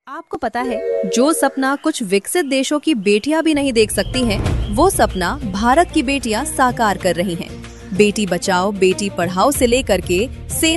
आपको पता है, जो सपना कुछ विकसित देशों की बेटियां भी नहीं देख सकती हैं, वो सपना भारत की बेटियां साकार कर रही हैं। बेटी बचाओ बेटी पढ़ाओ से लेकर के सेना